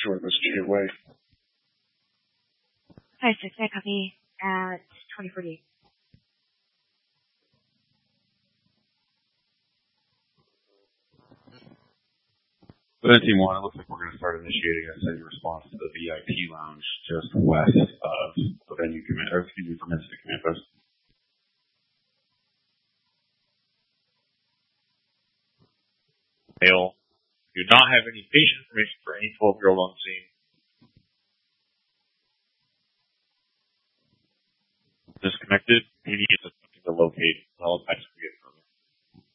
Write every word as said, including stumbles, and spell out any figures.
Sure, Miss G away. Hi, six, I copy at twenty forty-eight. But then team one, it looks like we're going to start initiating a steady response to the V I P lounge just west of the venue command, or excuse me, from Incident Command Post. Hail. Do not have any patient information for any twelve-year-old on scene. Disconnected. P D is attempting to locate relevant